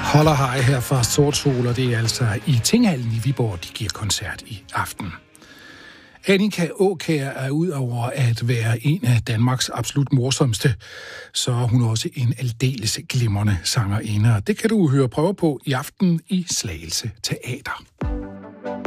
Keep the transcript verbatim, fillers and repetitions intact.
Holder hej her fra Sort Sol, og det er altså i Tinghallen i Viborg, de giver koncert i aften. Annika Aakjær er ud over at være en af Danmarks absolut morsomste, så er hun også en aldeles glimrende sangerinde, og det kan du høre prøve på i aften i Slagelse Teater.